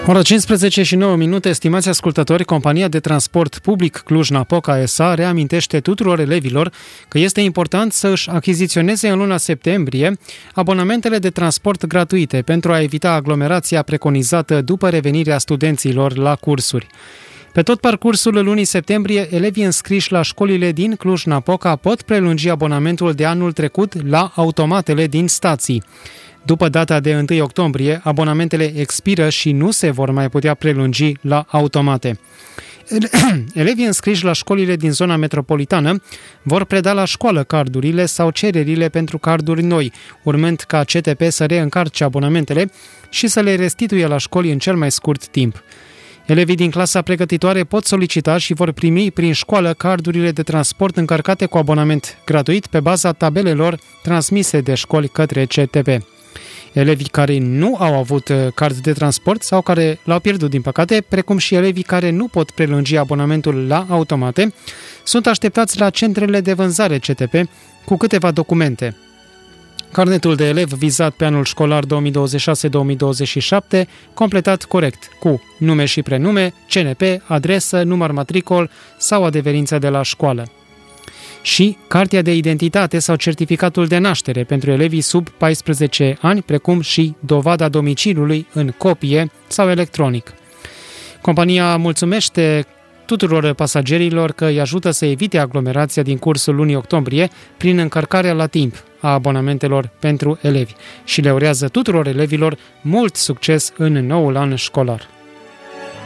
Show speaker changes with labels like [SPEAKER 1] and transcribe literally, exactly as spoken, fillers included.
[SPEAKER 1] Ora cincisprezece și nouă minute, stimați ascultători, compania de transport public Cluj-Napoca S A reamintește tuturor elevilor că este important să își achiziționeze în luna septembrie abonamentele de transport gratuite pentru a evita aglomerația preconizată după revenirea studenților la cursuri. Pe tot parcursul lunii septembrie, elevii înscriși la școlile din Cluj-Napoca pot prelungi abonamentul de anul trecut la automatele din stații. După data de întâi octombrie, abonamentele expiră și nu se vor mai putea prelungi la automate. Elevii înscriși la școlile din zona metropolitană vor preda la școală cardurile sau cererile pentru carduri noi, urmând ca C T P să reîncarce abonamentele și să le restituie la școli în cel mai scurt timp. Elevii din clasa pregătitoare pot solicita și vor primi prin școală cardurile de transport încărcate cu abonament gratuit pe baza tabelelor transmise de școli către C T P. Elevii care nu au avut card de transport sau care l-au pierdut din păcate, precum și elevii care nu pot prelungi abonamentul la automate, sunt așteptați la centrele de vânzare C T P cu câteva documente. Carnetul de elev vizat pe anul școlar două mii douăzeci și șase două mii douăzeci și șapte, completat corect, cu nume și prenume, C N P, adresă, număr matricol sau adeverință de la școală. Și cartea de identitate sau certificatul de naștere pentru elevii sub paisprezece ani, precum și dovada domiciliului în copie sau electronic. Compania mulțumește tuturor pasagerilor că îi ajută să evite aglomerația din cursul lunii octombrie prin încărcarea la timp a abonamentelor pentru elevi și le urează tuturor elevilor mult succes în noul an școlar.